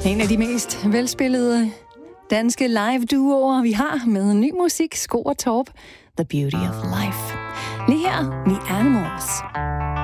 En af de mest velspillede danske live-duoer, vi har med ny musik, Sko og Torp, The Beauty of Life. Lige her, The Animals.